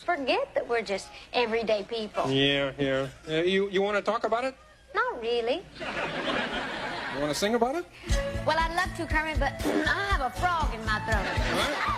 forget that we're just everyday people. Yeah. You want to talk about it? Not really. You want to sing about it? Well, I'd love to, Kermit, but I have a frog in my throat. What?